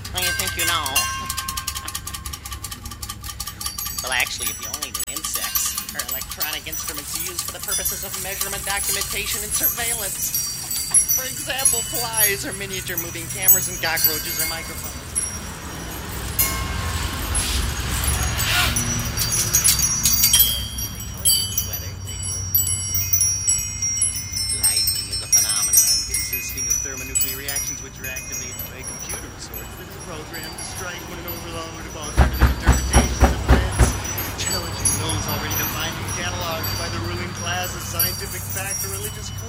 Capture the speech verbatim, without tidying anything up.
What do you think you know? Well, actually, if you only knew, insects are electronic instruments used for the purposes of measurement, documentation, and surveillance. For example, flies are miniature moving cameras and cockroaches are microphones. They told you the weather. They told you. Lightning is a phenomenon consisting of thermonuclear reactions which are activated by a computer source that is programmed to strike when an overload of alternative interpretations of events, challenging those already defined and cataloged by the ruling class as scientific fact or religious code.